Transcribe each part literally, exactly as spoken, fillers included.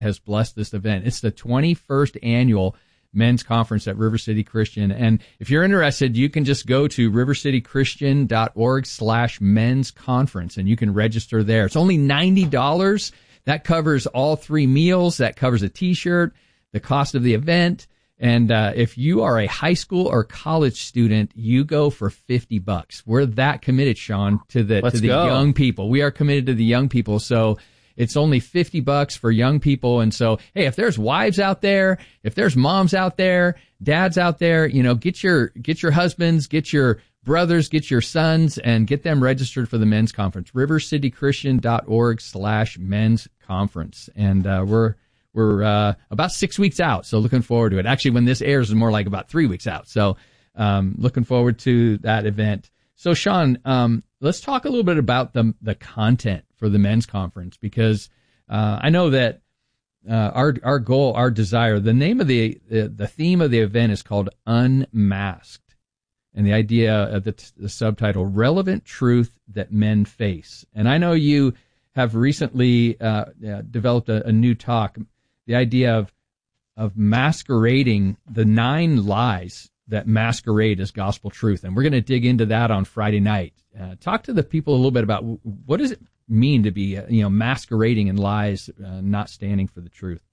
has blessed this event. It's the twenty-first annual men's conference at River City Christian. And if you're interested, you can just go to rivercitychristian.org slash men's conference and you can register there. It's only ninety dollars. That covers all three meals. That covers a t-shirt, the cost of the event. And uh, if you are a high school or college student, you go for fifty bucks. We're that committed, Sean, to the Let's to the go. young people. We are committed to the young people. So it's only fifty bucks for young people. And so, hey, if there's wives out there, if there's moms out there, dads out there, you know, get your get your husbands, get your brothers, get your sons, and get them registered for the men's conference. rivercitychristian.org slash men's conference. And uh, we're We're uh, about six weeks out, so looking forward to it. Actually, when this airs, is more like about three weeks out. So um, looking forward to that event. So, Sean, um, let's talk a little bit about the the content for the men's conference, because uh, I know that uh, our our goal, our desire, the name of the, the the theme of the event is called Unmasked, and the idea of the, the subtitle, Relevant Truth That Men Face. And I know you have recently uh, uh, developed a, a new talk. The idea of of masquerading the nine lies that masquerade as gospel truth. And we're going to dig into that on Friday night. Uh, talk to the people a little bit about what does it mean to be, uh, you know, masquerading in lies, uh, not standing for the truth.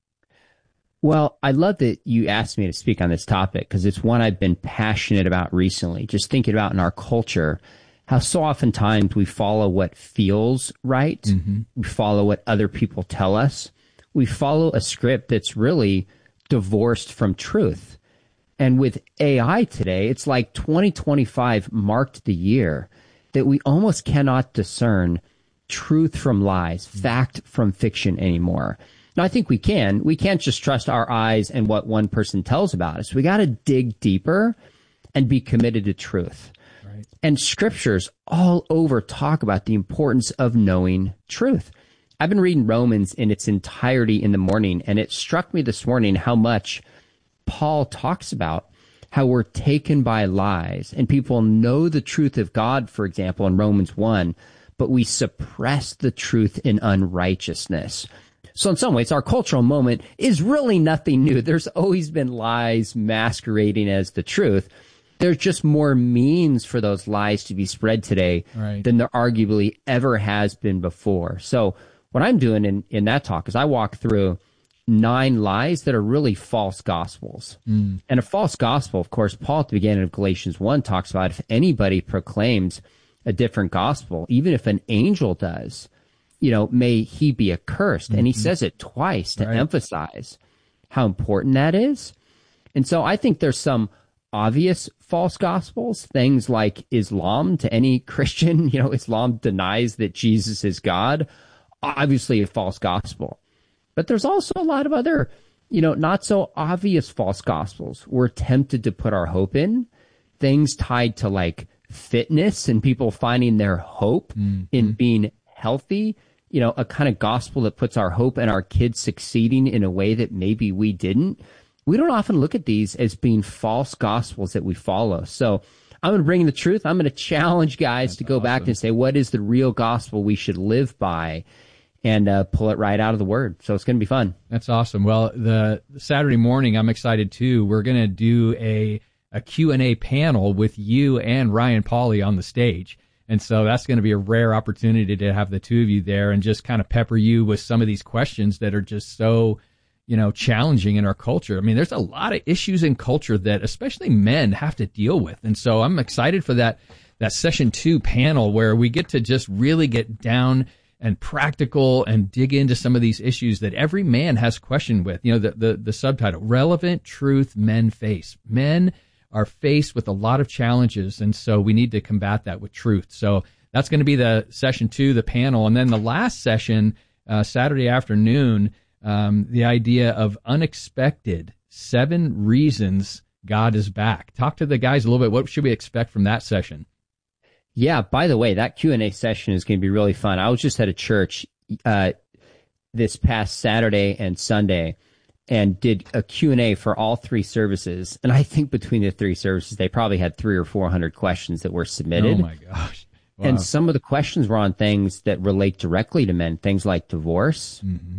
Well, I love that you asked me to speak on this topic because it's one I've been passionate about recently, just thinking about in our culture, how so oftentimes we follow what feels right. Mm-hmm. We follow what other people tell us. We follow a script that's really divorced from truth. And with A I today, it's like twenty twenty-five marked the year that we almost cannot discern truth from lies, fact from fiction anymore. Now, I think we can. We can't just trust our eyes and what one person tells about us. We got to dig deeper and be committed to truth. Right. And scriptures all over talk about the importance of knowing truth. I've been reading Romans in its entirety in the morning, and it struck me this morning how much Paul talks about how we're taken by lies, and people know the truth of God, for example, in Romans one, but we suppress the truth in unrighteousness. So in some ways, our cultural moment is really nothing new. There's always been lies masquerading as the truth. There's just more means for those lies to be spread today right. than there arguably ever has been before. So what I'm doing in, in that talk is I walk through nine lies that are really false gospels. Mm. And a false gospel, of course, Paul at the beginning of Galatians one talks about if anybody proclaims a different gospel, even if an angel does, you know, may he be accursed. Mm-hmm. And he says it twice to right. emphasize how important that is. And so I think there's some obvious false gospels, things like Islam to any Christian. You know, Islam denies that Jesus is God. Obviously a false gospel. But there's also a lot of other, you know, not so obvious false gospels we're tempted to put our hope in, things tied to like fitness and people finding their hope mm-hmm. in being healthy, you know, a kind of gospel that puts our hope in our kids succeeding in a way that maybe we didn't. We don't often look at these as being false gospels that we follow. So I'm going to bring the truth. I'm going to challenge guys That's to go awesome. back and say, what is the real gospel we should live by? And uh, pull it right out of the Word. So it's going to be fun. That's awesome. Well, the, the Saturday morning, I'm excited too. We're going to do a, a Q and A panel with you and Ryan Pauly on the stage. And so that's going to be a rare opportunity to have the two of you there and just kind of pepper you with some of these questions that are just so, you know, challenging in our culture. I mean, there's a lot of issues in culture that especially men have to deal with. And so I'm excited for that, that session two panel where we get to just really get down and practical and dig into some of these issues that every man has question with. You know, the, the, the subtitle, Relevant Truth Men Face. Men are faced with a lot of challenges, and so we need to combat that with truth. So that's going to be the session two, the panel. And then the last session, uh, Saturday afternoon, um, the idea of unexpected, seven reasons God is back. Talk to the guys a little bit. What should we expect from that session? Yeah, by the way, that Q and A session is going to be really fun. I was just at a church uh, this past Saturday and Sunday and did a Q and A for all three services. And I think between the three services, they probably had three or four hundred questions that were submitted. Oh, my gosh. Wow. And some of the questions were on things that relate directly to men, things like divorce, mm-hmm.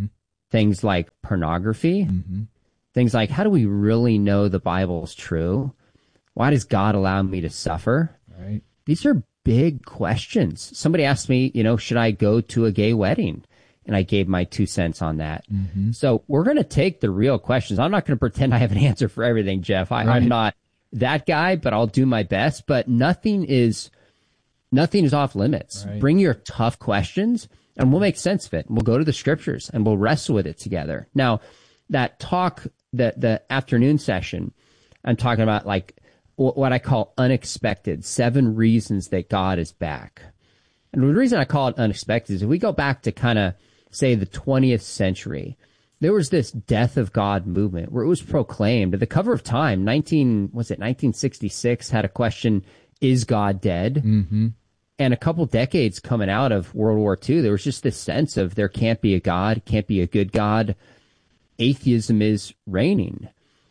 things like pornography, mm-hmm. things like, how do we really know the Bible is true? Why does God allow me to suffer? Right. These are big questions. Somebody asked me, you know, should I go to a gay wedding? And I gave my two cents on that. Mm-hmm. So we're going to take the real questions. I'm not going to pretend I have an answer for everything, Jeff. I, right. I'm not that guy, but I'll do my best. But nothing is, nothing is off limits. Right. Bring your tough questions and we'll make sense of it. We'll go to the scriptures and we'll wrestle with it together. Now, that talk, the, the afternoon session, I'm talking about like what I call unexpected, seven reasons that God is back. And the reason I call it unexpected is if we go back to kind of, say, the twentieth century, there was this death of God movement where it was proclaimed. At the cover of Time, nineteen was it nineteen sixty-six, had a question, is God dead? Mm-hmm. And a couple decades coming out of World War Two, there was just this sense of there can't be a God, can't be a good God. Atheism is reigning.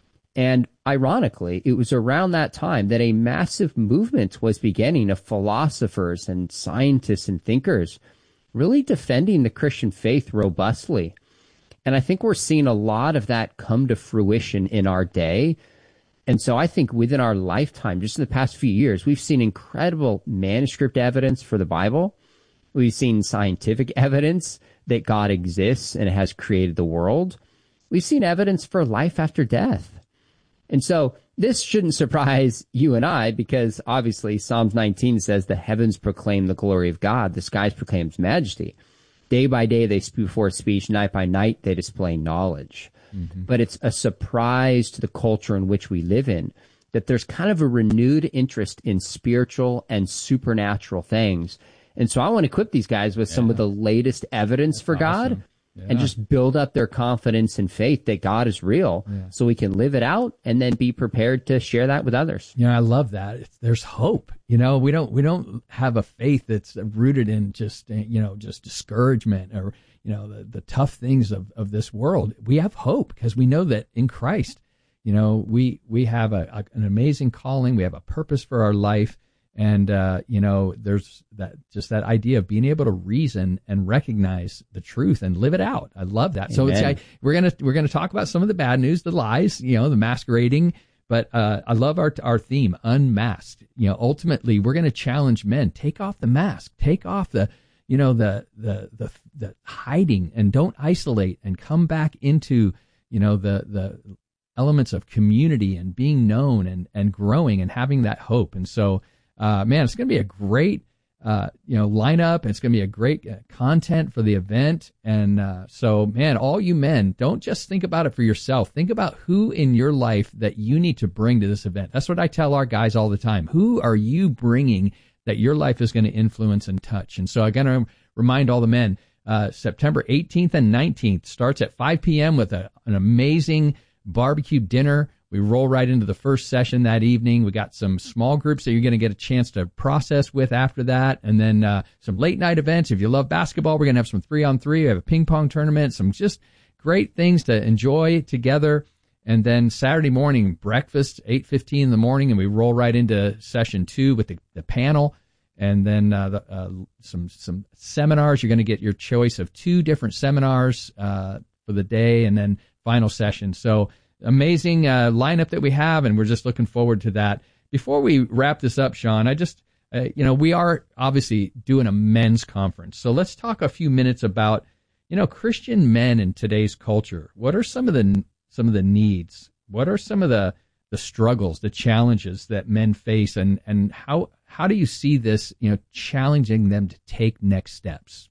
And ironically, it was around that time that a massive movement was beginning of philosophers and scientists and thinkers really defending the Christian faith robustly. And I think we're seeing a lot of that come to fruition in our day. And so I think within our lifetime, just in the past few years, we've seen incredible manuscript evidence for the Bible. We've seen scientific evidence that God exists and has created the world. We've seen evidence for life after death. And so this shouldn't surprise you and I, because obviously Psalms nineteen says the heavens proclaim the glory of God, the skies proclaim his majesty. Day by day they speak forth speech, night by night they display knowledge. Mm-hmm. But it's a surprise to the culture in which we live in that there's kind of a renewed interest in spiritual and supernatural things. And so I want to equip these guys with yeah. some of the latest evidence That's for God. Awesome. Yeah. And just build up their confidence and faith that God is real yeah. so we can live it out and then be prepared to share that with others. Yeah, I love that. It's, there's hope. You know, we don't we don't have a faith that's rooted in just, you know, just discouragement or, you know, the, the tough things of, of this world. We have hope because we know that in Christ, you know, we we have a, a, an amazing calling. We have a purpose for our life. And, uh, you know, there's that just that idea of being able to reason and recognize the truth and live it out. I love that. Amen. So it's, I, we're going to we're going to talk about some of the bad news, the lies, you know, the masquerading. But uh, I love our our theme, unmasked. You know, ultimately, we're going to challenge men. Take off the mask. Take off the, you know, the the the, the hiding, and don't isolate, and come back into, you know, the the elements of community and being known and and growing and having that hope. And so. Uh, man, it's going to be a great, uh, you know, lineup. It's going to be a great uh, content for the event. And uh, so, man, all you men, don't just think about it for yourself. Think about who in your life that you need to bring to this event. That's what I tell our guys all the time. Who are you bringing that your life is going to influence and touch? And so I got to remind all the men, uh, September eighteenth and nineteenth starts at five p.m. with a, an amazing barbecue dinner. We roll right into the first session that evening. We got some small groups that you're going to get a chance to process with after that. And then uh, some late night events. If you love basketball, we're going to have some three on three. We have a ping pong tournament, some just great things to enjoy together. And then Saturday morning, breakfast, eight fifteen in the morning, and we roll right into session two with the, the panel. And then uh, the, uh, some some seminars. You're going to get your choice of two different seminars uh, for the day, and then final session. So amazing uh, lineup that we have, and we're just looking forward to that. Before we wrap this up, Sean, I just, uh, you know, we are obviously doing a men's conference. So let's talk a few minutes about, you know, Christian men in today's culture. What are some of the some of the needs? What are some of the the struggles, the challenges that men face, and and how how do you see this, you know, challenging them to take next steps?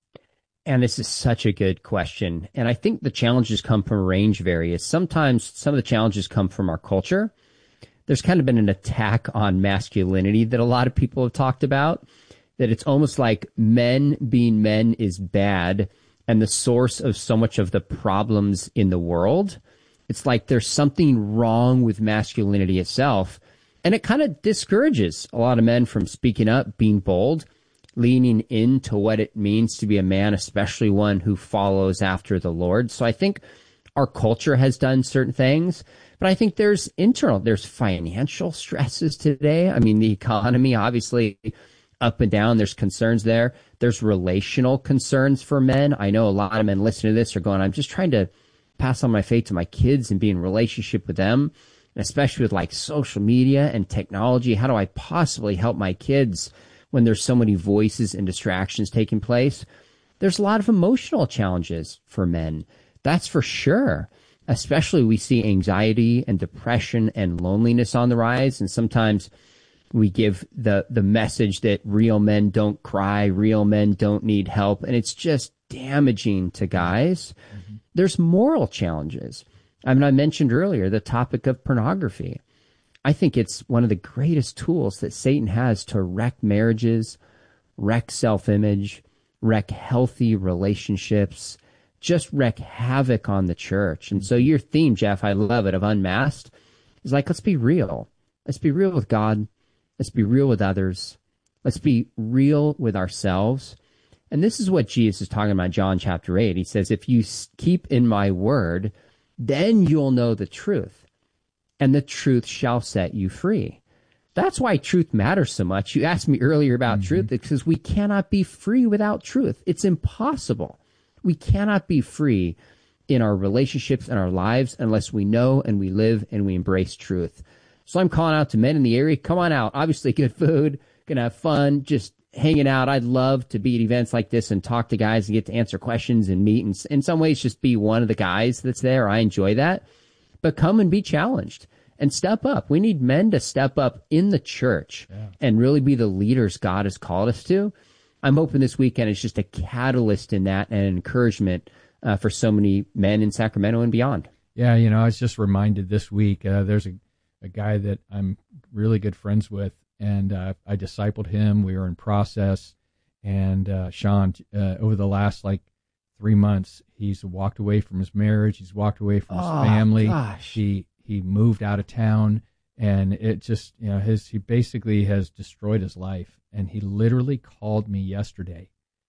And this is such a good question. And I think the challenges come from a range of areas. Sometimes some of the challenges come from our culture. There's kind of been an attack on masculinity that a lot of people have talked about, that it's almost like men being men is bad and the source of so much of the problems in the world. It's like there's something wrong with masculinity itself. And it kind of discourages a lot of men from speaking up, being bold, leaning into what it means to be a man, especially one who follows after the Lord. So I think our culture has done certain things, but I think there's internal, there's financial stresses today. I mean, the economy obviously up and down. There's concerns there. There's relational concerns for men. I know a lot of men listening to this are going, I'm just trying to pass on my faith to my kids and be in relationship with them, and especially with like social media and technology. How do I possibly help my kids when there's so many voices and distractions taking place? There's a lot of emotional challenges for men. That's for sure. Especially we see anxiety and depression and loneliness on the rise. And sometimes we give the, the message that real men don't cry, real men don't need help. And it's just damaging to guys. Mm-hmm. There's moral challenges. I mean, I mentioned earlier the topic of pornography. I think it's one of the greatest tools that Satan has to wreck marriages, wreck self-image, wreck healthy relationships, just wreak havoc on the church. And so your theme, Jeff, I love it, of Unmasked, is like, let's be real. Let's be real with God. Let's be real with others. Let's be real with ourselves. And this is what Jesus is talking about in John chapter eight. He says, if you keep in my word, then you'll know the truth, and the truth shall set you free. That's why truth matters so much. You asked me earlier about mm-hmm. truth, because we cannot be free without truth. It's impossible. We cannot be free in our relationships and our lives unless we know and we live and we embrace truth. So I'm calling out to men in the area. Come on out. Obviously, good food, gonna have fun, just hanging out. I'd love to be at events like this and talk to guys and get to answer questions and meet, and in some ways just be one of the guys that's there. I enjoy that. But come and be challenged and step up. We need men to step up in the church yeah. and really be the leaders God has called us to. I'm hoping this weekend is just a catalyst in that and an encouragement uh, for so many men in Sacramento and beyond. Yeah, you know, I was just reminded this week, uh, there's a, a guy that I'm really good friends with, and uh, I discipled him. We were in process, and uh, Sean, uh, over the last like three months, he's walked away from his marriage. He's walked away from his oh, family. Gosh. He he moved out of town, and it just, you know, his he basically has destroyed his life. And he literally called me yesterday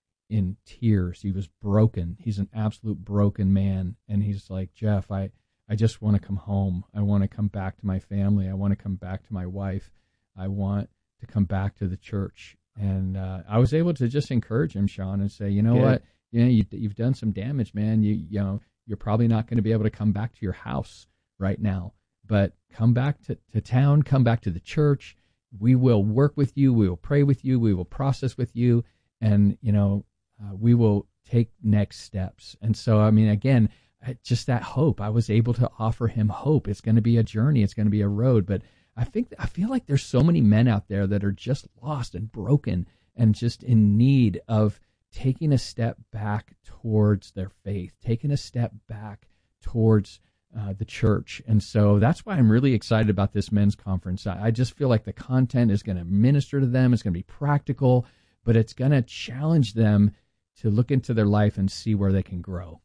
in tears. He was broken. He's an absolute broken man. And he's like, Jeff, I, I just want to come home. I want to come back to my family. I want to come back to my wife. I want to come back to the church. And uh, I was able to just encourage him, Sean, and say, you know Good. what? You know, you, you've done some damage, man. You, you know, you're probably not going to be able to come back to your house right now, but come back to, to town, come back to the church. We will work with you. We will pray with you. We will process with you. And, you know, uh, we will take next steps. And so, I mean, again, just that hope. I was able to offer him hope. It's going to be a journey. It's going to be a road. But I think, I feel like there's so many men out there that are just lost and broken and just in need of taking a step back towards their faith, taking a step back towards Uh, the church. And so that's why I'm really excited about this men's conference. I, I just feel like the content is going to minister to them. It's going to be practical, but it's going to challenge them to look into their life and see where they can grow.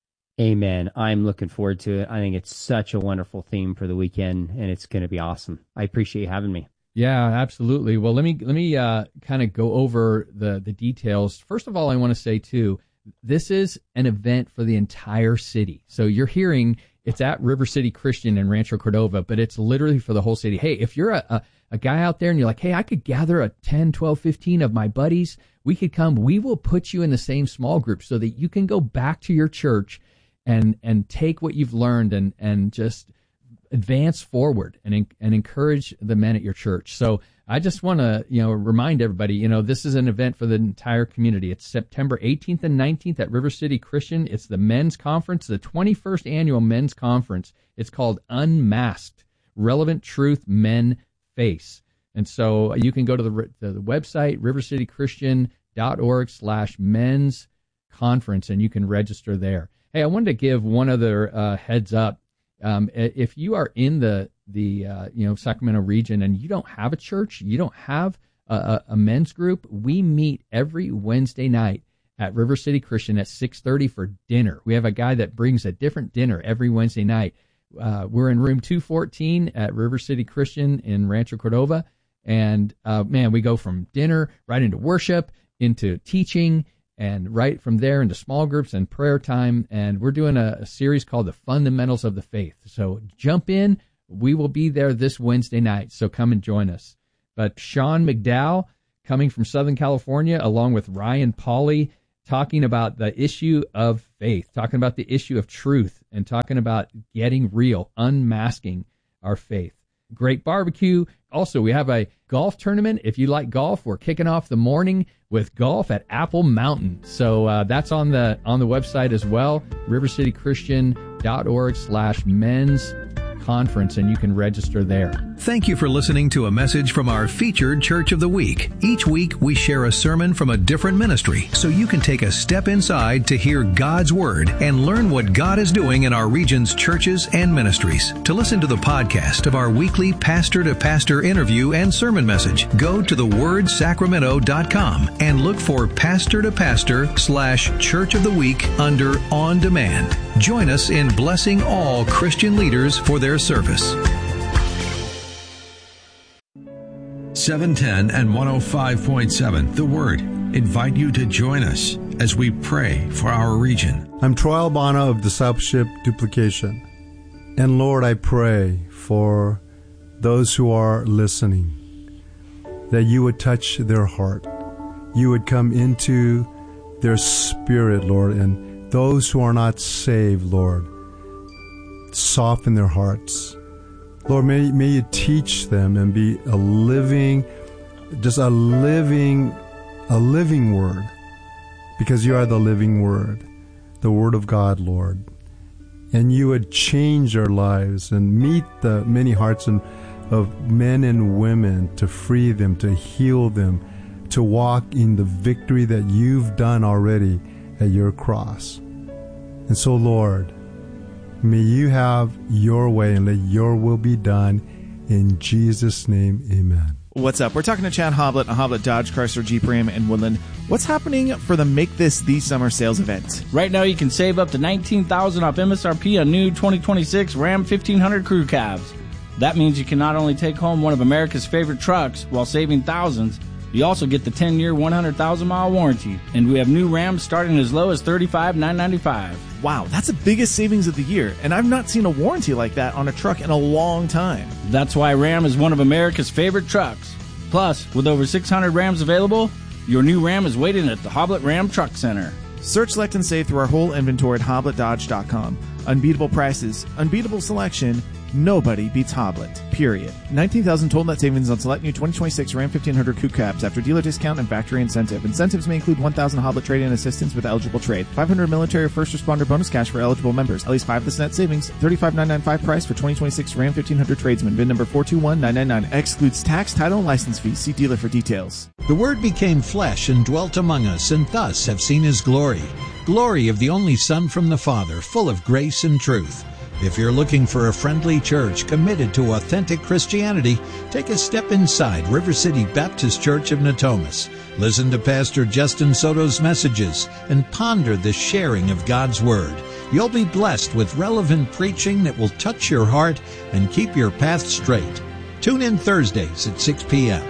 Amen. I'm looking forward to it. I think it's such a wonderful theme for the weekend, and it's going to be awesome. I appreciate you having me. Yeah, absolutely. Well, let me let me uh, kind of go over the the details. First of all, I want to say too, this is an event for the entire city. So you're hearing it's at River City Christian in Rancho Cordova, but it's literally for the whole city. Hey, if you're a, a, a guy out there and you're like, hey, I could gather a ten, twelve, fifteen of my buddies, we could come. We will put you in the same small group so that you can go back to your church and and take what you've learned and and just advance forward and and encourage the men at your church. So I just want to, you know, remind everybody, you know, this is an event for the entire community. It's September eighteenth and nineteenth at River City Christian. It's the men's conference, the twenty-first annual men's conference. It's called Unmasked, Relevant Truth Men Face. And so you can go to the, the, the website, rivercitychristian.org slash men's conference, and you can register there. Hey, I wanted to give one other uh, heads up. Um, if you are in the the uh, you know Sacramento region and you don't have a church, you don't have a, a, a men's group, we meet every Wednesday night at River City Christian at six thirty for dinner. We have a guy that brings a different dinner every Wednesday night. Uh, we're in room two fourteen at River City Christian in Rancho Cordova, and uh, man, we go from dinner right into worship, into teaching, and right from there into small groups and prayer time. And we're doing a, a series called The Fundamentals of the Faith. So jump in. We will be there this Wednesday night, so come and join us. But Sean McDowell, coming from Southern California, along with Ryan Pauly, talking about the issue of faith, talking about the issue of truth, and talking about getting real, unmasking our faith. Great barbecue. Also, we have a golf tournament. If you like golf, we're kicking off the morning with golf at Apple Mountain. So uh, that's on the on the website as well, rivercitychristian.org slash men's conference, and you can register there. Thank you for listening to a message from our featured Church of the Week. Each week we share a sermon from a different ministry so you can take a step inside to hear God's Word and learn what God is doing in our region's churches and ministries. To listen to the podcast of our weekly pastor to pastor interview and sermon message, go to the word sacramento dot com and look for Pastor to Pastor slash Church of the Week under On Demand. Join us in blessing all Christian leaders for their service. seven ten and one oh five point seven, The Word, invite you to join us as we pray for our region. I'm Troy Albana of Discipleship Duplication. And Lord, I pray for those who are listening, that you would touch their heart. You would come into their spirit, Lord, and those who are not saved, Lord, soften their hearts. Lord, may, may you teach them and be a living, just a living, a living word, because you are the living word, the word of God, Lord. And you would change our lives and meet the many hearts and, of men and women, to free them, to heal them, to walk in the victory that you've done already at your cross. And so, Lord, may you have your way and let your will be done. In Jesus' name, amen. What's up? We're talking to Chad Hoblet of Hoblet Dodge, Chrysler, Jeep, Ram, and Woodland. What's happening for the Make This the Summer sales event? Right now, you can save up to nineteen thousand dollars off M S R P on new twenty twenty-six Ram fifteen hundred crew cabs. That means you can not only take home one of America's favorite trucks while saving thousands, you also get the ten-year, one hundred thousand mile warranty. And we have new Rams starting as low as thirty-five thousand nine hundred ninety-five dollars. Wow, that's the biggest savings of the year, and I've not seen a warranty like that on a truck in a long time. That's why Ram is one of America's favorite trucks. Plus, with over six hundred Rams available, your new Ram is waiting at the Hoblet Ram Truck Center. Search, select, and save through our whole inventory at hoblet dodge dot com. Unbeatable prices, unbeatable selection. Nobody beats Hoblet, period. nineteen thousand total net savings on select new twenty twenty-six Ram fifteen hundred Coupe Cabs after dealer discount and factory incentive. Incentives may include one thousand Hoblet trade-in assistance with eligible trade, five hundred military or first responder bonus cash for eligible members, at least five this net savings, thirty-five thousand nine hundred ninety-five price for twenty twenty-six Ram fifteen hundred Tradesman, V I N number four two one nine nine nine, excludes tax, title, and license fees. See dealer for details. The Word became flesh and dwelt among us, and thus have seen His glory. Glory of the only Son from the Father, full of grace and truth. If you're looking for a friendly church committed to authentic Christianity, take a step inside River City Baptist Church of Natomas. Listen to Pastor Justin Soto's messages and ponder the sharing of God's Word. You'll be blessed with relevant preaching that will touch your heart and keep your path straight. Tune in Thursdays at six p.m.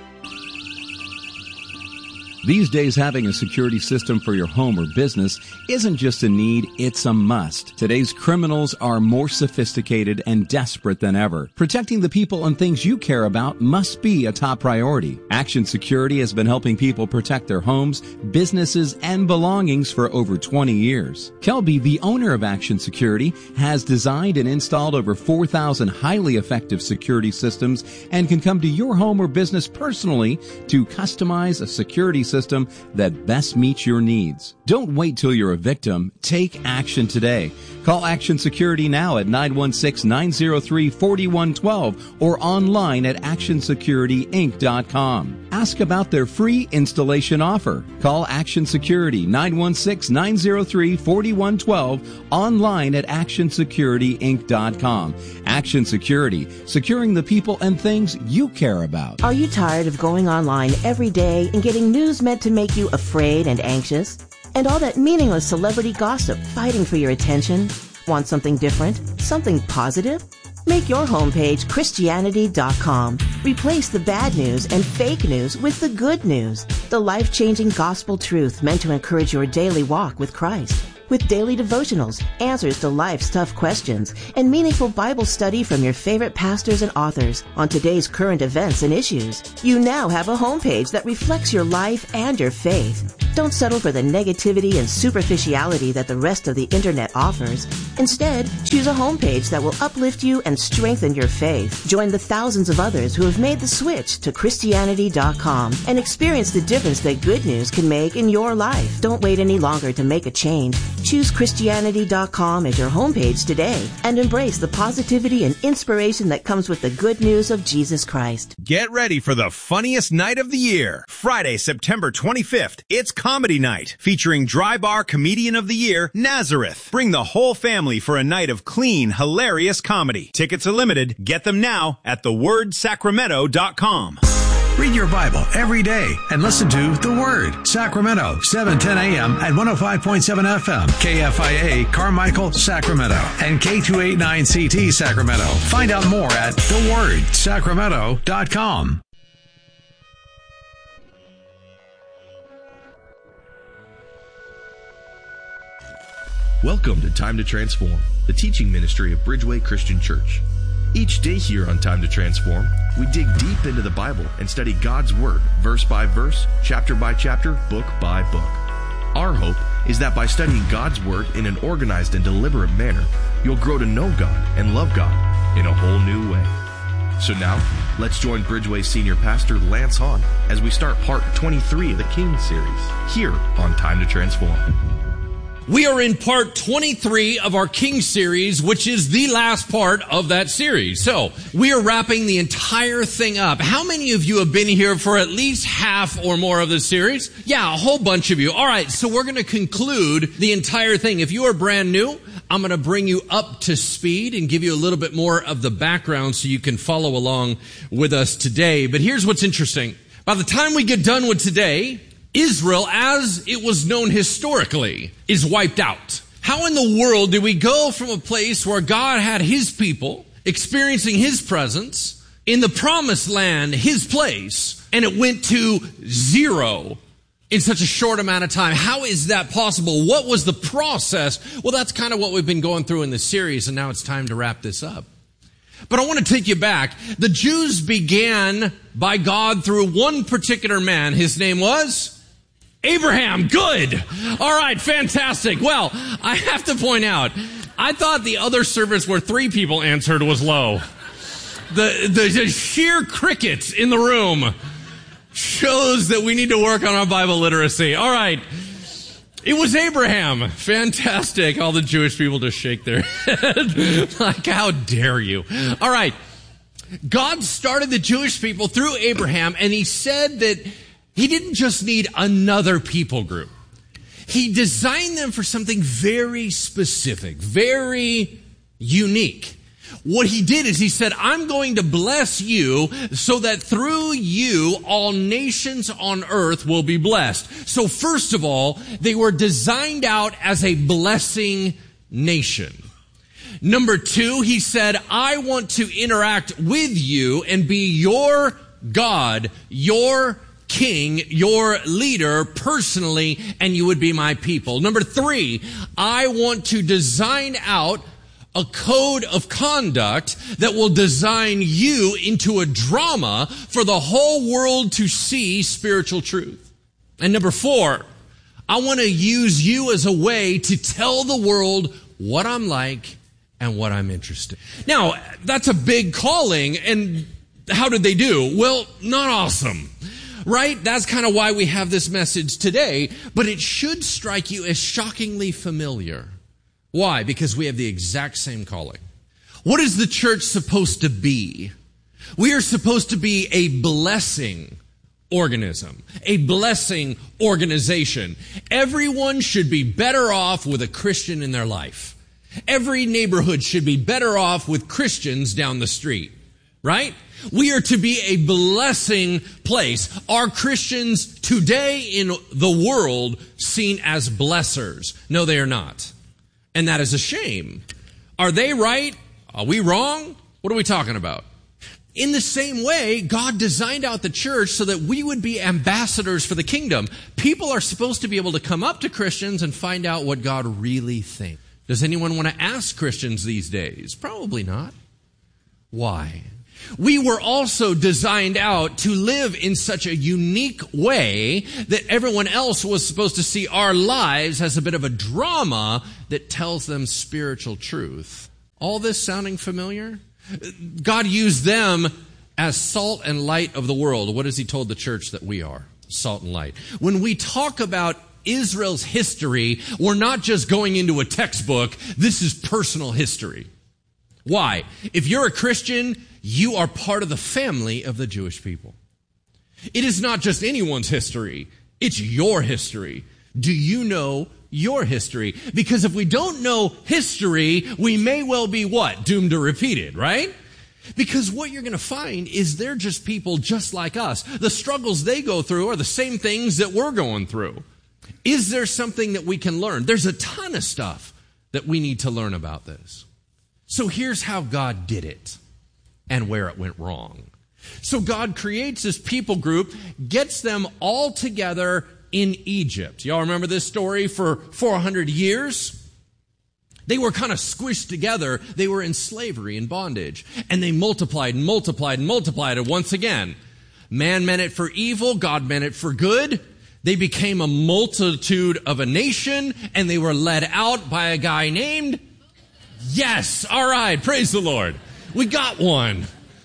These days, having a security system for your home or business isn't just a need, it's a must. Today's criminals are more sophisticated and desperate than ever. Protecting the people and things you care about must be a top priority. Action Security has been helping people protect their homes, businesses, and belongings for over twenty years. Kelby, the owner of Action Security, has designed and installed over four thousand highly effective security systems and can come to your home or business personally to customize a security system system that best meets your needs. Don't wait till you're a victim. Take action today. Call Action Security now at nine one six, nine zero three, four one one two or online at action security inc dot com. Ask about their free installation offer. Call Action Security nine one six, nine zero three, four one one two online at action security inc dot com. Action Security, securing the people and things you care about. Are you tired of going online every day and getting news meant to make you afraid and anxious? And all that meaningless celebrity gossip fighting for your attention? Want something different? Something positive? Make your homepage Christianity dot com. Replace the bad news and fake news with the good news. The life-changing gospel truth meant to encourage your daily walk with Christ. with daily devotionals, answers to life's tough questions, and meaningful Bible study from your favorite pastors and authors on today's current events and issues. You now have a homepage that reflects your life and your faith. Don't settle for the negativity and superficiality that the rest of the internet offers. Instead, choose a homepage that will uplift you and strengthen your faith. Join the thousands of others who have made the switch to Christianity dot com and experience the difference that good news can make in your life. Don't wait any longer to make a change. Choose Christianity dot com as your homepage today and embrace the positivity and inspiration that comes with the good news of Jesus Christ. Get ready for the funniest night of the year. Friday, September twenty-fifth. It's Comedy Night, featuring Dry Bar Comedian of the Year, Nazareth. Bring the whole family for a night of clean, hilarious comedy. Tickets are limited. Get them now at the word sacramento dot com. Read your Bible every day and listen to The Word, Sacramento, seven ten a.m. at one oh five point seven F M, K F I A, Carmichael, Sacramento, and K two eighty-nine C T, Sacramento. Find out more at the word sacramento dot com. Welcome to Time to Transform, the teaching ministry of Bridgeway Christian Church. Each day here on Time to Transform, we dig deep into the Bible and study God's Word, verse by verse, chapter by chapter, book by book. Our hope is that by studying God's Word in an organized and deliberate manner, you'll grow to know God and love God in a whole new way. So now, let's join Bridgeway Senior Pastor Lance Hahn as we start part twenty-three of the King series, here on Time to Transform. We are in part twenty-three of our King series, which is the last part of that series. So, we are wrapping the entire thing up. How many of you have been here for at least half or more of the series? Yeah, a whole bunch of you. All right, so we're going to conclude the entire thing. If you are brand new, I'm going to bring you up to speed and give you a little bit more of the background so you can follow along with us today. But here's what's interesting. By the time we get done with today, Israel, as it was known historically, is wiped out. How in the world did we go from a place where God had His people experiencing His presence in the promised land, His place, and it went to zero in such a short amount of time? How is that possible? What was the process? Well, that's kind of what we've been going through in this series, and now it's time to wrap this up. But I want to take you back. The Jews began by God through one particular man. His name was Abraham. Good. All right, fantastic. Well, I have to point out, I thought the other service where three people answered was low. The, the, the sheer crickets in the room shows that we need to work on our Bible literacy. All right. It was Abraham. Fantastic. All the Jewish people just shake their head. Like, how dare you? All right. God started the Jewish people through Abraham, and He said that He didn't just need another people group. He designed them for something very specific, very unique. What He did is He said, I'm going to bless you so that through you, all nations on earth will be blessed. So first of all, they were designed out as a blessing nation. Number two, He said, I want to interact with you and be your God, your king, your leader personally, and you would be my people. Number three, I want to design out a code of conduct that will design you into a drama for the whole world to see spiritual truth. And number four, I want to use you as a way to tell the world what I'm like and what I'm interested in. Now, that's a big calling, and how did they do? Well, not awesome. Right? That's kind of why we have this message today, but it should strike you as shockingly familiar. Why? Because we have the exact same calling. What is the church supposed to be? We are supposed to be a blessing organism, a blessing organization. Everyone should be better off with a Christian in their life. Every neighborhood should be better off with Christians down the street. Right? We are to be a blessing place. Are Christians today in the world seen as blessers? No, they are not. And that is a shame. Are they right? Are we wrong? What are we talking about? In the same way, God designed out the church so that we would be ambassadors for the kingdom. People are supposed to be able to come up to Christians and find out what God really thinks. Does anyone want to ask Christians these days? Probably not. Why? We were also designed out to live in such a unique way that everyone else was supposed to see our lives as a bit of a drama that tells them spiritual truth. All this sounding familiar? God used them as salt and light of the world. What has he told the church that we are? Salt and light. When we talk about Israel's history, we're not just going into a textbook. This is personal history. Why? If you're a Christian, you are part of the family of the Jewish people. It is not just anyone's history. It's your history. Do you know your history? Because if we don't know history, we may well be what? Doomed to repeat it, right? Because what you're going to find is they're just people just like us. The struggles they go through are the same things that we're going through. Is there something that we can learn? There's a ton of stuff that we need to learn about this. So here's how God did it and where it went wrong. So God creates this people group, gets them all together in Egypt. Y'all remember this story? For four hundred years, they were kind of squished together. They were in slavery and bondage. And they multiplied and multiplied and multiplied. And once again, man meant it for evil. God meant it for good. They became a multitude of a nation. And they were led out by a guy named... Yes. All right. Praise the Lord. We got one.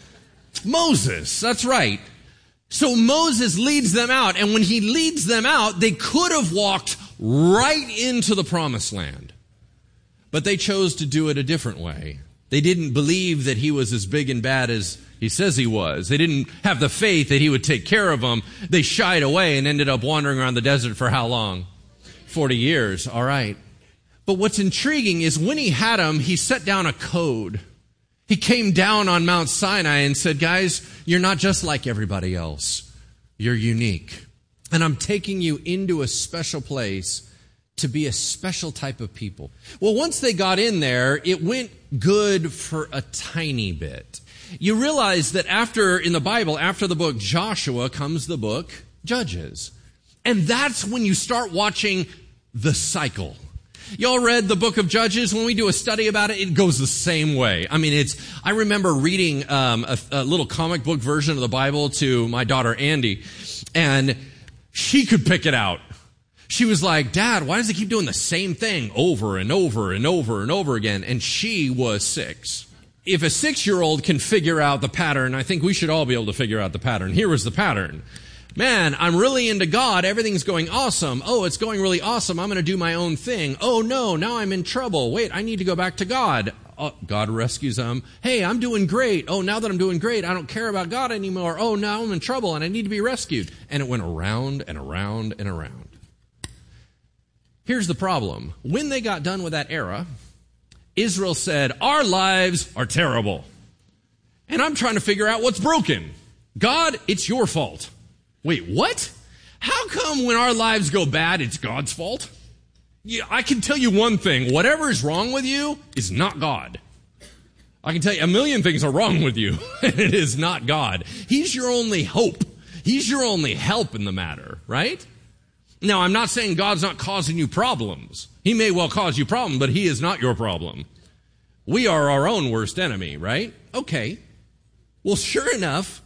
Moses. That's right. So Moses leads them out. And when he leads them out, they could have walked right into the promised land. But they chose to do it a different way. They didn't believe that he was as big and bad as he says he was. They didn't have the faith that he would take care of them. They shied away and ended up wandering around the desert for how long? forty years. All right. But what's intriguing is when he had them, he set down a code. He came down on Mount Sinai and said, guys, you're not just like everybody else. You're unique. And I'm taking you into a special place to be a special type of people. Well, once they got in there, it went good for a tiny bit. You realize that after, in the Bible, after the book Joshua comes the book Judges. And that's when you start watching the cycle. Y'all read the book of Judges? When we do a study about it, it goes the same way. I mean, it's, I remember reading um, a, a little comic book version of the Bible to my daughter Andy, and she could pick it out. She was like, Dad, why does it keep doing the same thing over and over and over and over again? And she was six. If a six-year-old can figure out the pattern, I think we should all be able to figure out the pattern. Here was the pattern. Man, I'm really into God. Everything's going awesome. Oh, it's going really awesome. I'm going to do my own thing. Oh, no, now I'm in trouble. Wait, I need to go back to God. Oh, God rescues them. Hey, I'm doing great. Oh, now that I'm doing great, I don't care about God anymore. Oh, now I'm in trouble and I need to be rescued. And it went around and around and around. Here's the problem. When they got done with that era, Israel said, our lives are terrible. And I'm trying to figure out what's broken. God, it's your fault. Wait, what? How come when our lives go bad, it's God's fault? Yeah, I can tell you one thing. Whatever is wrong with you is not God. I can tell you a million things are wrong with you, and it is not God. He's your only hope. He's your only help in the matter, right? Now, I'm not saying God's not causing you problems. He may well cause you problems, but he is not your problem. We are our own worst enemy, right? Okay. Well, sure enough,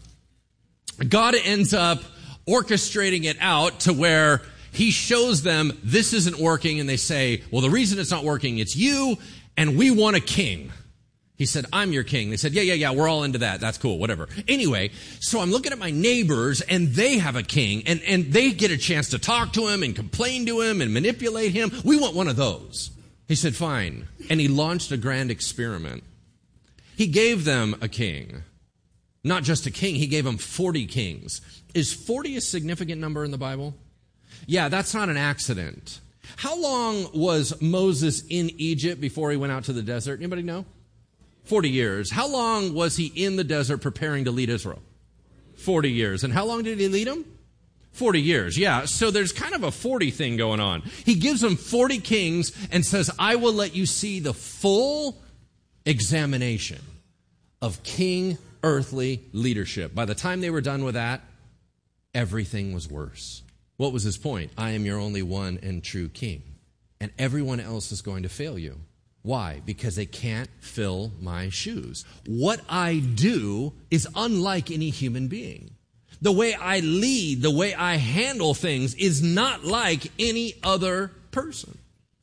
God ends up orchestrating it out to where he shows them this isn't working, and they say, well, the reason it's not working, it's you, and we want a king. He said, I'm your king. They said, yeah, yeah, yeah, we're all into that. That's cool, whatever. Anyway, so I'm looking at my neighbors, and they have a king, and, and they get a chance to talk to him and complain to him and manipulate him. We want one of those. He said, fine. And he launched a grand experiment. He gave them a king. Not just a king, he gave them forty kings. Is forty a significant number in the Bible? Yeah, that's not an accident. How long was Moses in Egypt before he went out to the desert? Anybody know? forty years. How long was he in the desert preparing to lead Israel? forty years. And how long did he lead them? forty years. Yeah, so there's kind of a forty thing going on. He gives them forty kings and says, I will let you see the full examination of King earthly leadership. By the time they were done with that, everything was worse. What was his point? I am your only one and true king, and everyone else is going to fail you. Why? Because they can't fill my shoes. What I do is unlike any human being. The way I lead, the way I handle things is not like any other person.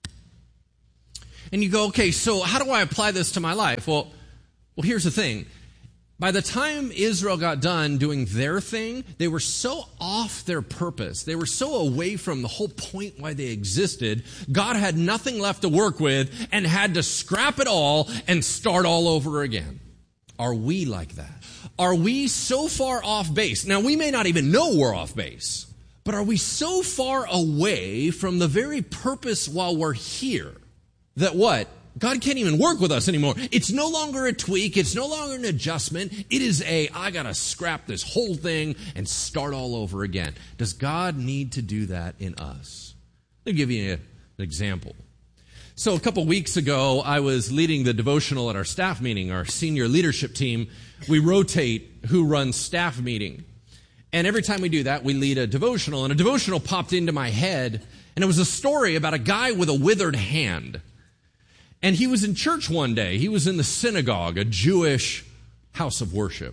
And you go, okay, so how do I apply this to my life? Well, well, here's the thing. By the time Israel got done doing their thing, they were so off their purpose. They were so away from the whole point why they existed. God had nothing left to work with and had to scrap it all and start all over again. Are we like that? Are we so far off base? Now, we may not even know we're off base, but are we so far away from the very purpose while we're here that what? God can't even work with us anymore. It's no longer a tweak. It's no longer an adjustment. It is a, I got to scrap this whole thing and start all over again. Does God need to do that in us? Let me give you an example. So a couple weeks ago, I was leading the devotional at our staff meeting, our senior leadership team. We rotate who runs staff meeting. And every time we do that, we lead a devotional. And a devotional popped into my head, and it was a story about a guy with a withered hand. And he was in church one day. He was in the synagogue, a Jewish house of worship.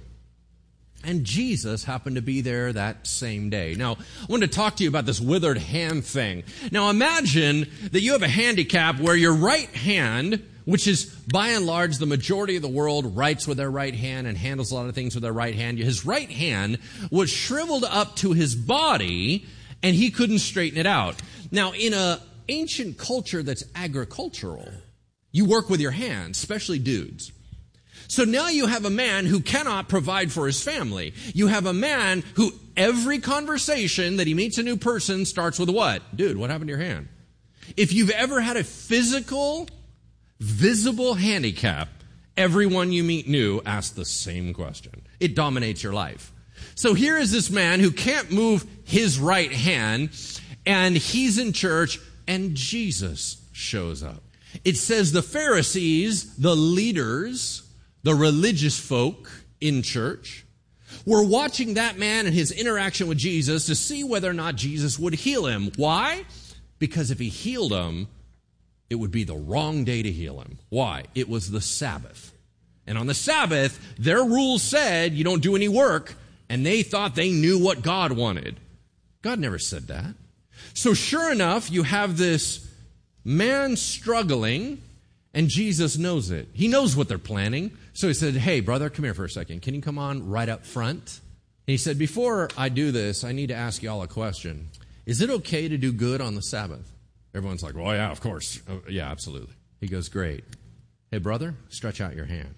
And Jesus happened to be there that same day. Now, I wanted to talk to you about this withered hand thing. Now, imagine that you have a handicap where your right hand, which is by and large the majority of the world writes with their right hand and handles a lot of things with their right hand. His right hand was shriveled up to his body, and he couldn't straighten it out. Now, in an ancient culture that's agricultural, you work with your hands, especially dudes. So now you have a man who cannot provide for his family. You have a man who every conversation that he meets a new person starts with what? Dude, what happened to your hand? If you've ever had a physical, visible handicap, everyone you meet new asks the same question. It dominates your life. So here is this man who can't move his right hand, and he's in church, and Jesus shows up. It says the Pharisees, the leaders, the religious folk in church, were watching that man and his interaction with Jesus to see whether or not Jesus would heal him. Why? Because if he healed him, it would be the wrong day to heal him. Why? It was the Sabbath. And on the Sabbath, their rules said you don't do any work, and they thought they knew what God wanted. God never said that. So sure enough, you have this man struggling, and Jesus knows it. He knows what they're planning. So he said, hey, brother, come here for a second. Can you come on right up front? And he said, before I do this, I need to ask you all a question. Is it okay to do good on the Sabbath? Everyone's like, well, yeah, of course. Oh, yeah, absolutely. He goes, great. Hey, brother, stretch out your hand.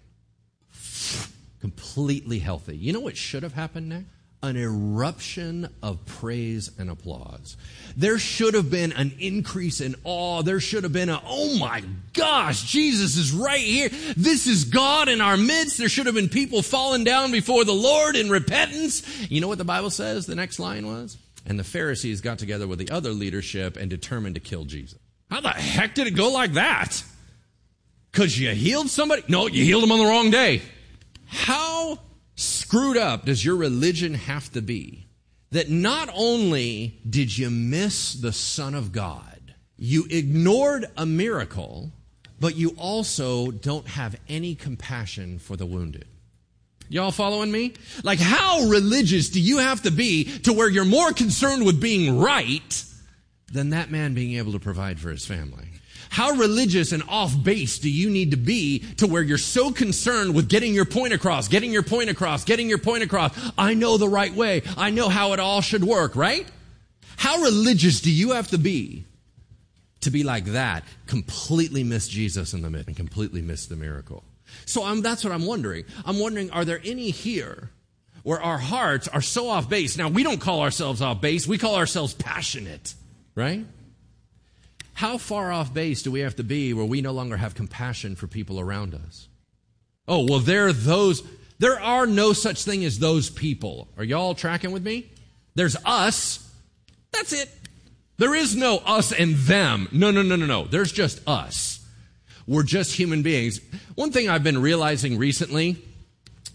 Completely healthy. You know what should have happened next? An eruption of praise and applause. There should have been an increase in awe. There should have been a, oh my gosh, Jesus is right here. This is God in our midst. There should have been people falling down before the Lord in repentance. You know what the Bible says the next line was? And the Pharisees got together with the other leadership and determined to kill Jesus. How the heck did it go like that? Because you healed somebody? No, you healed them on the wrong day. How screwed up does your religion have to be that not only did you miss the Son of God, you ignored a miracle, but you also don't have any compassion for the wounded? Y'all following me? Like, how religious do you have to be to where you're more concerned with being right than that man being able to provide for his family? How religious and off base do you need to be to where you're so concerned with getting your point across, getting your point across, getting your point across? I know the right way. I know how it all should work, right? How religious do you have to be to be like that, completely miss Jesus in the midst and completely miss the miracle? So I'm, that's what I'm wondering. I'm wondering, are there any here where our hearts are so off base? Now, we don't call ourselves off base. We call ourselves passionate, right? How far off base do we have to be where we no longer have compassion for people around us? Oh, well, there are those. There are no such thing as those people. Are y'all tracking with me? There's us. That's it. There is no us and them. No, no, no, no, no. There's just us. We're just human beings. One thing I've been realizing recently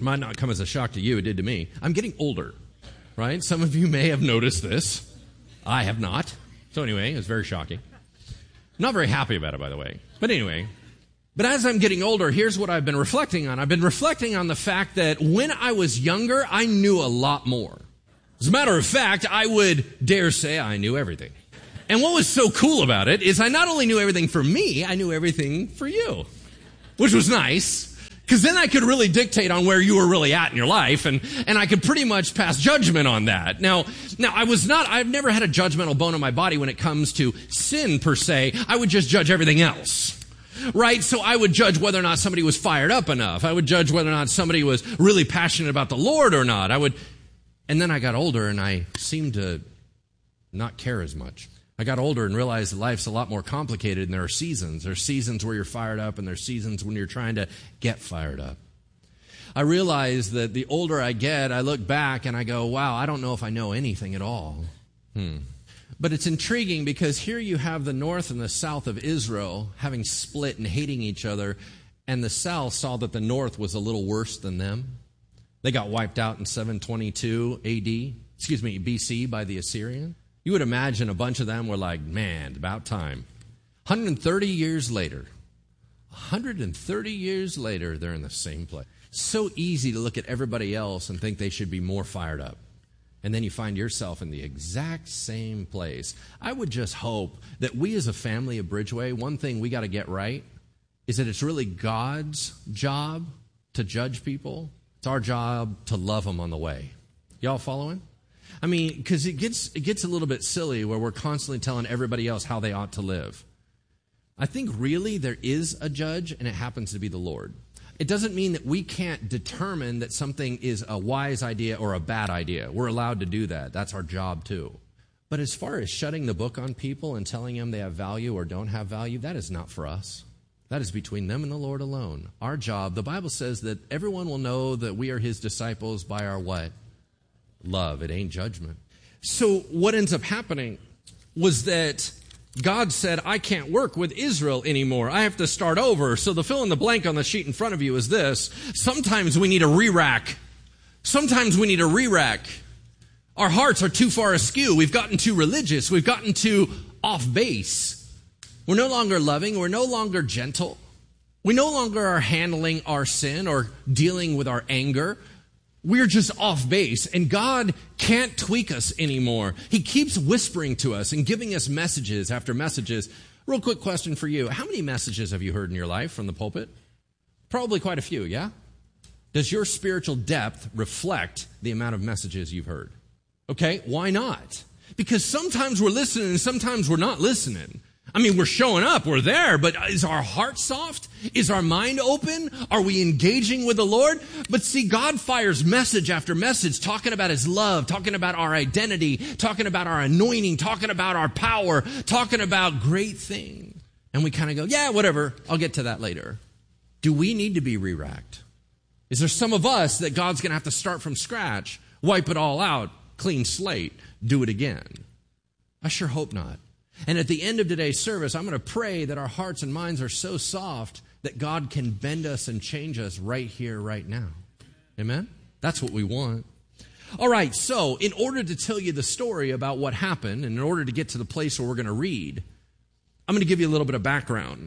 Might not come as a shock to you, it did to me. I'm getting older, right? Some of you may have noticed this. I have not. So anyway, it was very shocking. Not very happy about it, by the way. But anyway, but as I'm getting older, here's what I've been reflecting on. I've been reflecting on the fact that when I was younger, I knew a lot more. As a matter of fact, I would dare say I knew everything. And what was so cool about it is I not only knew everything for me, I knew everything for you, which was nice. Because then I could really dictate on where you were really at in your life, and, and I could pretty much pass judgment on that. Now, now I was not, I've never had a judgmental bone in my body when it comes to sin per se. I would just judge everything else. Right? So I would judge whether or not somebody was fired up enough. I would judge whether or not somebody was really passionate about the Lord or not. I would, and then I got older and I seemed to not care as much. I got older and realized that life's a lot more complicated, and there are seasons. There are seasons where you're fired up, and there are seasons when you're trying to get fired up. I realized that the older I get, I look back and I go, wow, I don't know if I know anything at all. Hmm. But it's intriguing because here you have the north and the south of Israel having split and hating each other, and the south saw that the north was a little worse than them. They got wiped out in seven twenty-two A D, excuse me, B C by the Assyrian. You would imagine a bunch of them were like, man, about time. one hundred thirty years later, one hundred thirty years later, they're in the same place. So easy to look at everybody else and think they should be more fired up. And then you find yourself in the exact same place. I would just hope that we as a family of Bridgeway, one thing we got to get right is that it's really God's job to judge people. It's our job to love them on the way. Y'all following? I mean, because it gets it gets a little bit silly where we're constantly telling everybody else how they ought to live. I think really there is a judge, and it happens to be the Lord. It doesn't mean that we can't determine that something is a wise idea or a bad idea. We're allowed to do that. That's our job too. But as far as shutting the book on people and telling them they have value or don't have value, that is not for us. That is between them and the Lord alone. Our job, the Bible says that everyone will know that we are His disciples by our what? Love. It ain't judgment. So what ends up happening was that God said, I can't work with Israel anymore. I have to start over. So the fill in the blank on the sheet in front of you is this. Sometimes we need a re-rack. Sometimes we need a re-rack. Our hearts are too far askew. We've gotten too religious. We've gotten too off base. We're no longer loving. We're no longer gentle. We no longer are handling our sin or dealing with our anger. We're just off base, and God can't tweak us anymore. He keeps whispering to us and giving us messages after messages. Real quick question for you. How many messages have you heard in your life from the pulpit? Probably quite a few, yeah? Does your spiritual depth reflect the amount of messages you've heard? Okay, why not? Because sometimes we're listening and sometimes we're not listening. I mean, we're showing up, we're there, but is our heart soft? Is our mind open? Are we engaging with the Lord? But see, God fires message after message, talking about His love, talking about our identity, talking about our anointing, talking about our power, talking about great things. And we kind of go, yeah, whatever, I'll get to that later. Do we need to be re-racked? Is there some of us that God's going to have to start from scratch, wipe it all out, clean slate, do it again? I sure hope not. And at the end of today's service, I'm going to pray that our hearts and minds are so soft that God can bend us and change us right here, right now. Amen? That's what we want. All right, so in order to tell you the story about what happened, and in order to get to the place where we're going to read, I'm going to give you a little bit of background.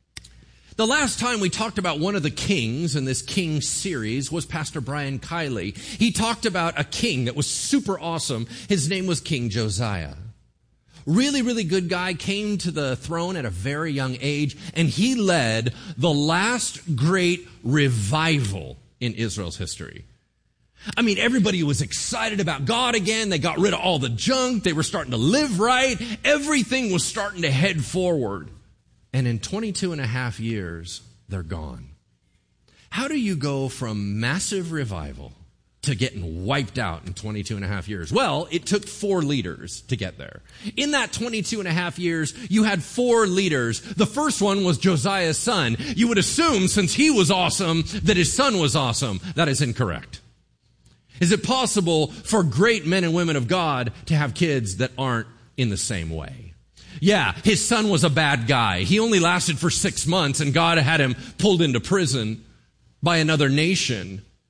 The last time we talked about one of the kings in this king series was Pastor Brian Kiley. He talked about a king that was super awesome. His name was King Josiah. Really, really good guy, came to the throne at a very young age, and he led the last great revival in Israel's history. I mean, everybody was excited about God again. They got rid of all the junk. They were starting to live right. Everything was starting to head forward. And in twenty-two and a half years, they're gone. How do you go from massive revival to getting wiped out in twenty-two and a half years? Well, it took four leaders to get there. In that twenty-two and a half years, you had four leaders. The first one was Josiah's son. You would assume, since he was awesome, that his son was awesome. That is incorrect. Is it possible for great men and women of God to have kids that aren't in the same way? Yeah, his son was a bad guy. He only lasted for six months, and God had him pulled into prison by another nation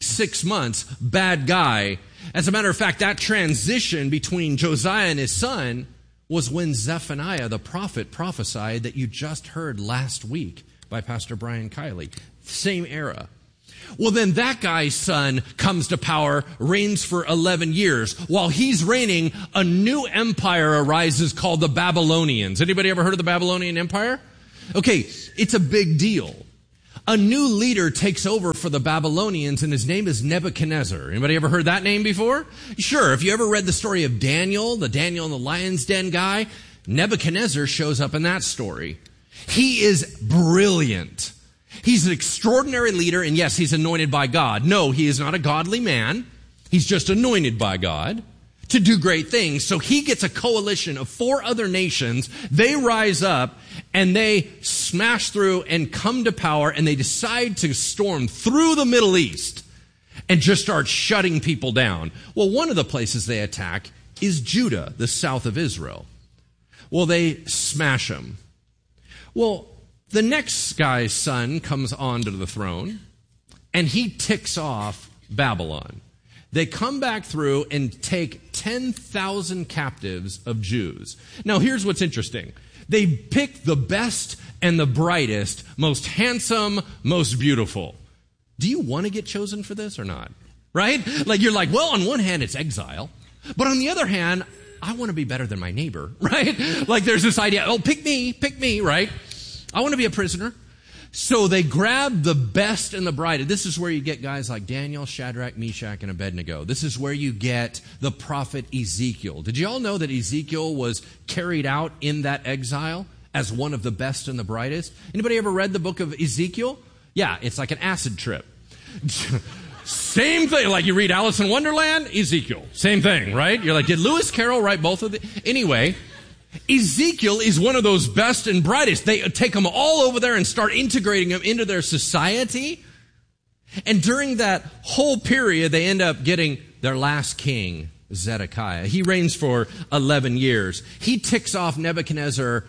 six months, bad guy. As a matter of fact, that transition between Josiah and his son was when Zephaniah, the prophet, prophesied that you just heard last week by Pastor Brian Kiley. Same era. Well, then that guy's son comes to power, reigns for eleven years. While he's reigning, a new empire arises called the Babylonians. Anybody ever heard of the Babylonian Empire? Okay, it's a big deal. A new leader takes over for the Babylonians, and his name is Nebuchadnezzar. Anybody ever heard that name before? Sure. If you ever read the story of Daniel, the Daniel in the lion's den guy, Nebuchadnezzar shows up in that story. He is brilliant. He's an extraordinary leader, and yes, he's anointed by God. No, he is not a godly man. He's just anointed by God to do great things. So he gets a coalition of four other nations. They rise up and they smash through and come to power, and they decide to storm through the Middle East and just start shutting people down. Well, one of the places they attack is Judah, the south of Israel. Well, they smash them. Well, the next guy's son comes onto the throne, and he ticks off Babylon. They come back through and take ten thousand captives of Jews. Now, here's what's interesting. They pick the best and the brightest, most handsome, most beautiful. Do you want to get chosen for this or not? Right? Like, you're like, well, on one hand, it's exile. But on the other hand, I want to be better than my neighbor, right? Like, there's this idea, oh, pick me, pick me, right? I want to be a prisoner. So they grab the best and the brightest. This is where you get guys like Daniel, Shadrach, Meshach, and Abednego. This is where you get the prophet Ezekiel. Did you all know that Ezekiel was carried out in that exile as one of the best and the brightest? Anybody ever read the book of Ezekiel? Yeah, it's like an acid trip. Same thing. Like you read Alice in Wonderland, Ezekiel. Same thing, right? You're like, did Lewis Carroll write both of them? Anyway, Ezekiel is one of those best and brightest. They take them all over there and start integrating them into their society. And during that whole period, they end up getting their last king, Zedekiah. He reigns for eleven years. He ticks off Nebuchadnezzar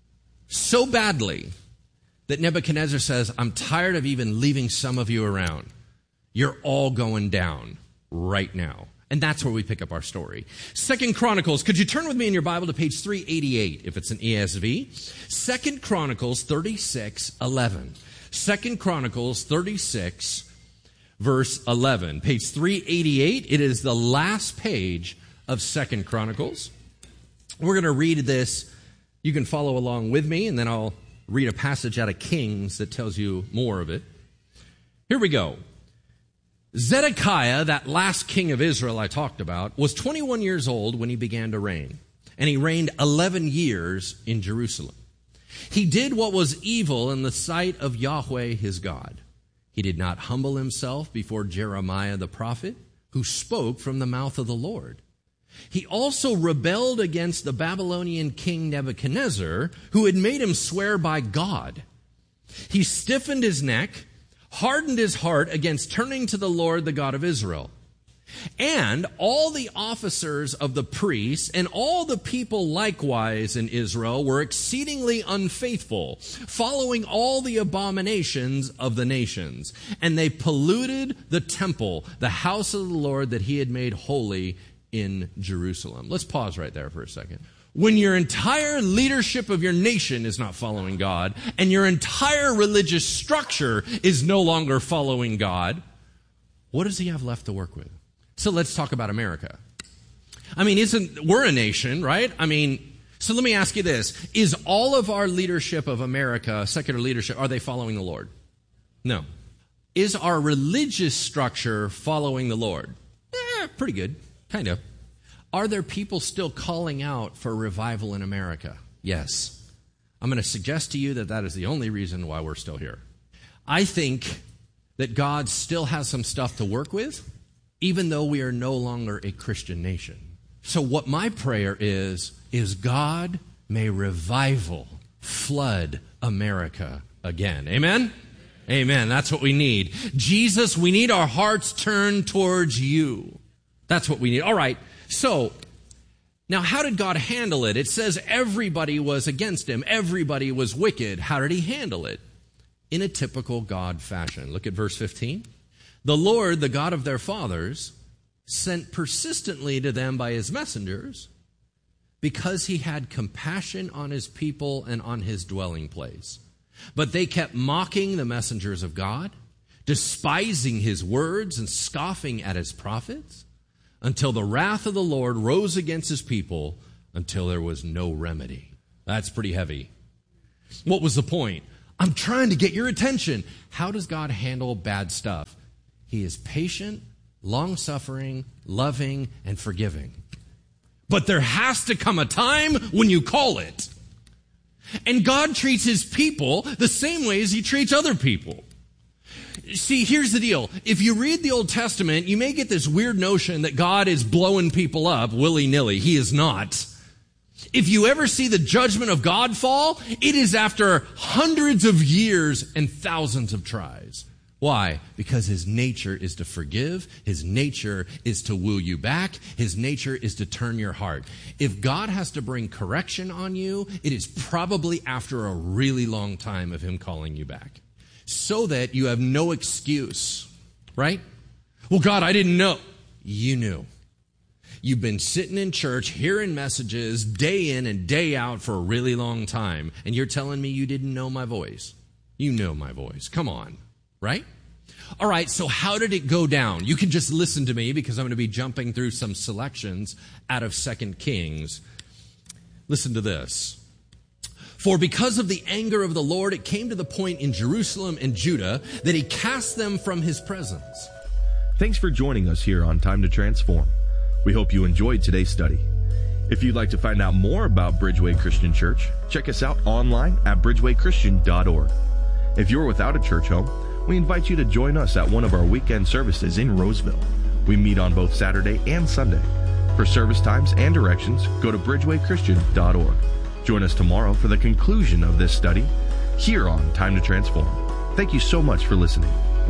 so badly that Nebuchadnezzar says, I'm tired of even leaving some of you around. You're all going down right now. And that's where we pick up our story. Second Chronicles, could you turn with me in your Bible to page three eighty-eight, if it's an E S V? Second Chronicles thirty-six eleven. Second Chronicles thirty-six, verse eleven. Page three eighty-eight, it is the last page of Second Chronicles. We're going to read this. You can follow along with me, and then I'll read a passage out of Kings that tells you more of it. Here we go. Zedekiah, that last king of Israel I talked about, was twenty-one years old when he began to reign, and he reigned eleven years in Jerusalem. He did what was evil in the sight of Yahweh his God. He did not humble himself before Jeremiah the prophet, who spoke from the mouth of the Lord. He also rebelled against the Babylonian king Nebuchadnezzar, who had made him swear by God. He stiffened his neck, hardened his heart against turning to the Lord, the God of Israel. And all the officers of the priests and all the people likewise in Israel were exceedingly unfaithful, following all the abominations of the nations. And they polluted the temple, the house of the Lord that he had made holy in Jerusalem. Let's pause right there for a second. When your entire leadership of your nation is not following God, and your entire religious structure is no longer following God, what does he have left to work with? So let's talk about America. I mean, isn't, we're a nation, right? I mean, so let me ask you this. Is all of our leadership of America, secular leadership, are they following the Lord? No. Is our religious structure following the Lord? Eh, pretty good. Kind of. Are there people still calling out for revival in America? Yes. I'm going to suggest to you that that is the only reason why we're still here. I think that God still has some stuff to work with, even though we are no longer a Christian nation. So what my prayer is, is God, may revival flood America again. Amen? Amen. That's what we need. Jesus, we need our hearts turned towards you. That's what we need. All right. So, now how did God handle it? It says everybody was against him. Everybody was wicked. How did he handle it? In a typical God fashion. Look at verse fifteen. The Lord, the God of their fathers, sent persistently to them by his messengers because he had compassion on his people and on his dwelling place. But they kept mocking the messengers of God, despising his words and scoffing at his prophets, until the wrath of the Lord rose against his people, until there was no remedy. That's pretty heavy. What was the point? I'm trying to get your attention. How does God handle bad stuff? He is patient, long-suffering, loving, and forgiving. But there has to come a time when you call it. And God treats his people the same way as he treats other people. See, here's the deal. If you read the Old Testament, you may get this weird notion that God is blowing people up willy-nilly. He is not. If you ever see the judgment of God fall, it is after hundreds of years and thousands of tries. Why? Because his nature is to forgive. His nature is to woo you back. His nature is to turn your heart. If God has to bring correction on you, it is probably after a really long time of him calling you back, so that you have no excuse, right? Well, God, I didn't know. You knew. You've been sitting in church, hearing messages day in and day out for a really long time, and you're telling me you didn't know my voice. You know my voice. Come on, right? All right, so how did it go down? You can just listen to me because I'm going to be jumping through some selections out of Second Kings. Listen to this. For because of the anger of the Lord, it came to the point in Jerusalem and Judah that he cast them from his presence. Thanks for joining us here on Time to Transform. We hope you enjoyed today's study. If you'd like to find out more about Bridgeway Christian Church, check us out online at bridgeway christian dot org. If you're without a church home, we invite you to join us at one of our weekend services in Roseville. We meet on both Saturday and Sunday. For service times and directions, go to bridgeway christian dot org. Join us tomorrow for the conclusion of this study here on Time to Transform. Thank you so much for listening.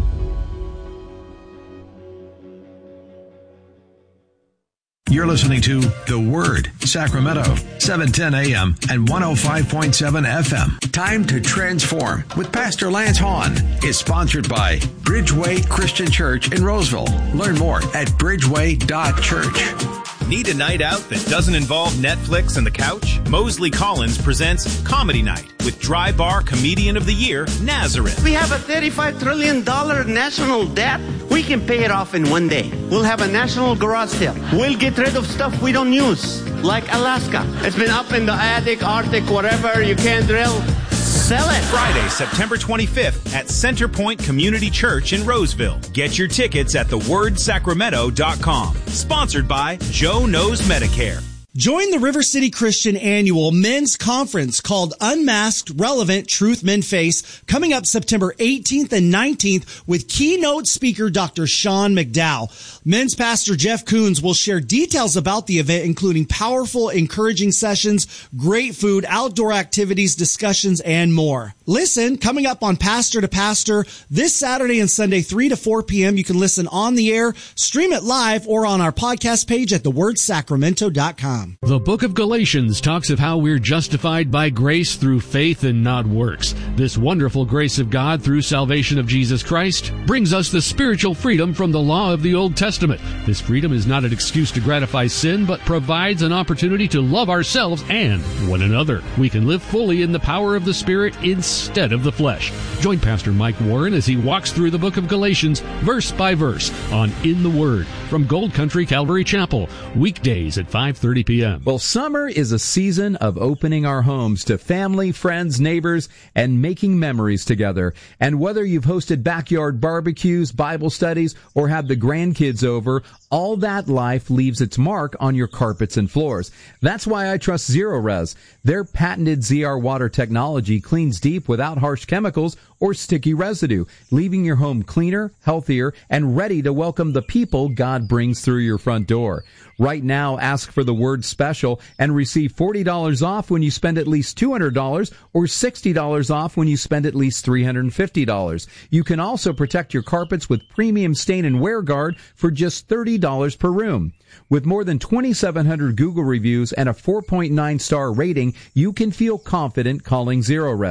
You're listening to The Word, Sacramento, seven ten a.m. and one oh five point seven F M. Time to Transform with Pastor Lance Hahn is sponsored by Bridgeway Christian Church in Roseville. Learn more at bridgeway dot church. Need a night out that doesn't involve Netflix and the couch? Mosley Collins presents Comedy Night with Dry Bar Comedian of the Year, Nazareth. We have a thirty-five trillion dollars national debt. We can pay it off in one day. We'll have a national garage sale. We'll get rid of stuff we don't use, like Alaska. It's been up in the Arctic, Arctic, whatever. You can't drill. Sell it. Friday, September twenty-fifth at Centerpoint Community Church in Roseville. Get your tickets at the word sacramento dot com. Sponsored by Joe Knows Medicare. Join the River City Christian annual men's conference called Unmasked Relevant Truth Men Face, coming up September eighteenth and nineteenth with keynote speaker Doctor Sean McDowell. Men's pastor Jeff Koons will share details about the event, including powerful, encouraging sessions, great food, outdoor activities, discussions, and more. Listen, coming up on Pastor to Pastor this Saturday and Sunday, three to four p.m. You can listen on the air, stream it live, or on our podcast page at the word sacramento dot com. The book of Galatians talks of how we're justified by grace through faith and not works. This wonderful grace of God through salvation of Jesus Christ brings us the spiritual freedom from the law of the Old Testament. This freedom is not an excuse to gratify sin, but provides an opportunity to love ourselves and one another. We can live fully in the power of the Spirit instead of the flesh. Join Pastor Mike Warren as he walks through the book of Galatians verse by verse on In the Word from Gold Country Calvary Chapel, weekdays at five thirty p.m. Well, summer is a season of opening our homes to family, friends, neighbors, and making memories together. And whether you've hosted backyard barbecues, Bible studies, or had the grandkids over, all that life leaves its mark on your carpets and floors. That's why I trust Zerorez. Their patented Z R water technology cleans deep without harsh chemicals or sticky residue, leaving your home cleaner, healthier, and ready to welcome the people God brings through your front door. Right now, ask for the word special and receive forty dollars off when you spend at least two hundred dollars or sixty dollars off when you spend at least three hundred fifty dollars. You can also protect your carpets with premium stain and wear guard for just thirty dollars per room. With more than twenty-seven hundred Google reviews and a four point nine star rating, you can feel confident calling Zerorez.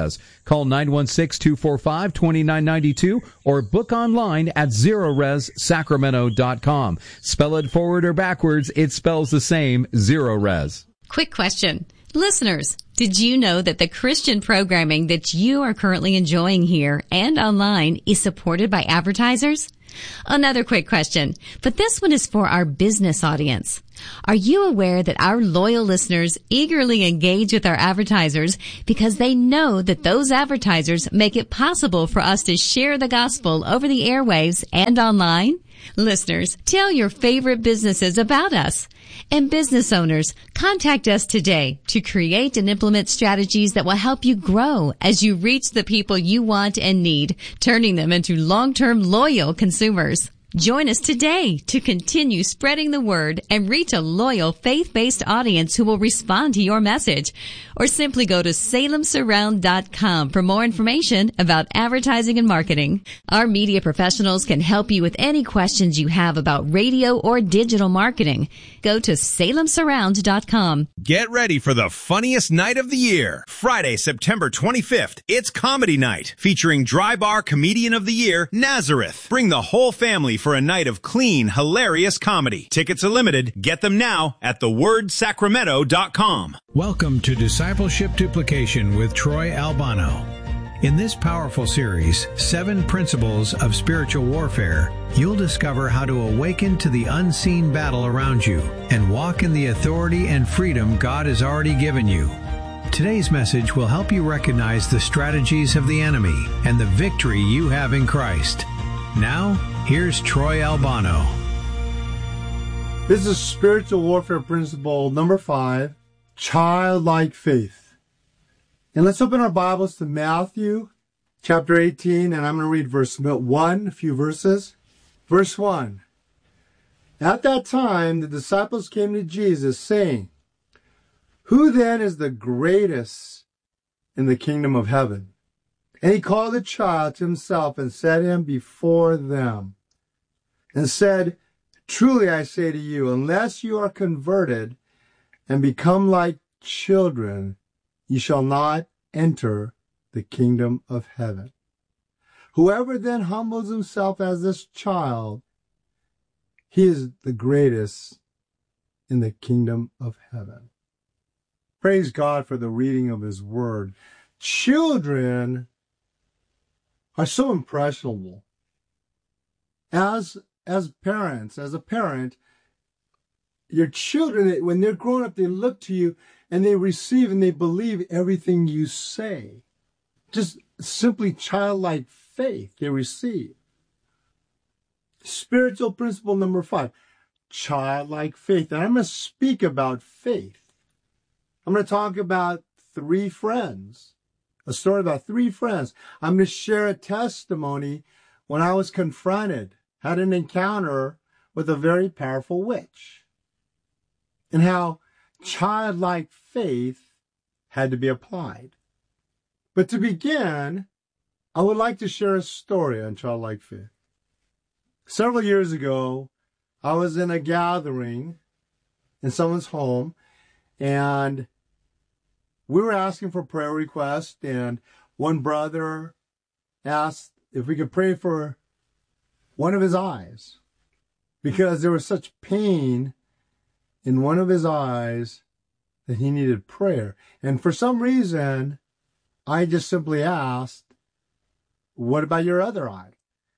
Call nine one six, two four five, two nine nine two or book online at zero res sacramento dot com. Spell it forward or backwards, it spells the same, Zero Res. Quick question. Listeners, did you know that the Christian programming that you are currently enjoying here and online is supported by advertisers? Another quick question, but this one is for our business audience. Are you aware that our loyal listeners eagerly engage with our advertisers because they know that those advertisers make it possible for us to share the gospel over the airwaves and online? Listeners, tell your favorite businesses about us. And business owners, contact us today to create and implement strategies that will help you grow as you reach the people you want and need, turning them into long-term loyal consumers. Join us today to continue spreading the word and reach a loyal faith-based audience who will respond to your message. Or simply go to salem surround dot com for more information about advertising and marketing. Our media professionals can help you with any questions you have about radio or digital marketing. Go to salem surround dot com. Get ready for the funniest night of the year. Friday, September twenty-fifth. It's Comedy Night, featuring Dry Bar Comedian of the Year, Nazareth. Bring the whole family for a night of clean, hilarious comedy. Tickets are limited. Get them now at the word sacramento dot com. Welcome to Discipleship Duplication with Troy Albano. In this powerful series, Seven Principles of Spiritual Warfare, you'll discover how to awaken to the unseen battle around you and walk in the authority and freedom God has already given you. Today's message will help you recognize the strategies of the enemy and the victory you have in Christ. Now, here's Troy Albano. This is spiritual warfare principle number five, childlike faith. And let's open our Bibles to Matthew chapter eighteen, and I'm going to read verse one, a few verses. Verse one. At that time, the disciples came to Jesus, saying, "Who then is the greatest in the kingdom of heaven?" And he called the child to himself and set him before them, and said, "Truly I say to you, unless you are converted and become like children, you shall not enter the kingdom of heaven. Whoever then humbles himself as this child, he is the greatest in the kingdom of heaven." Praise God for the reading of his word. Children are so impressionable. As, as parents, as a parent, your children, when they're grown up, they look to you and they receive and they believe everything you say. Just simply childlike faith they receive. Spiritual principle number five, childlike faith. And I'm going to speak about faith. I'm going to talk about three friends, a story about three friends. I'm going to share a testimony when I was confronted, had an encounter with a very powerful witch, and how childlike faith had to be applied. But to begin, I would like to share a story on childlike faith. Several years ago, I was in a gathering in someone's home, and we were asking for prayer requests, and one brother asked if we could pray for one of his eyes, because there was such pain in one of his eyes that he needed prayer. And for some reason, I just simply asked, "What about your other eye?"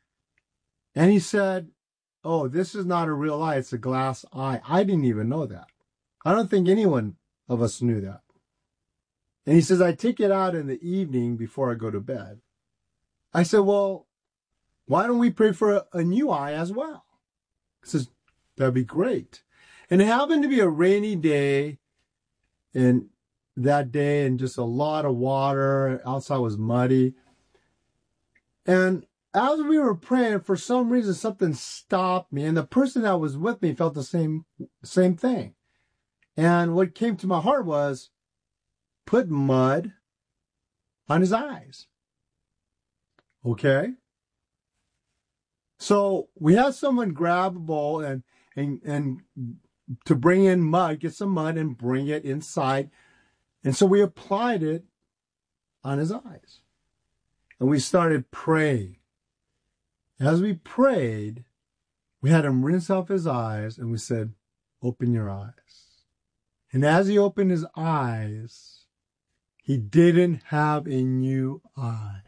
And he said, "Oh, this is not a real eye, it's a glass eye." I didn't even know that. I don't think anyone of us knew that. And he says, "I take it out in the evening before I go to bed." I said, "Well, why don't we pray for a, a new eye as well?" He says, "That'd be great." And it happened to be a rainy day, and that day, and just a lot of water. Outside was muddy. And as we were praying, for some reason, something stopped me, and the person that was with me felt the same, same thing. And what came to my heart was, put mud on his eyes. Okay? So we had someone grab a bowl and, and, and to bring in mud, get some mud and bring it inside. And so we applied it on his eyes. And we started praying. As we prayed, we had him rinse off his eyes, and we said, open your eyes. And as he opened his eyes, he didn't have a new eye.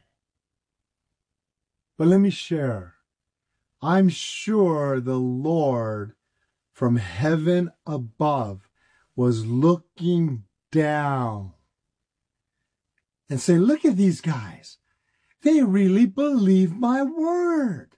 But let me share. I'm sure the Lord from heaven above was looking down and saying, look at these guys. They really believe my word.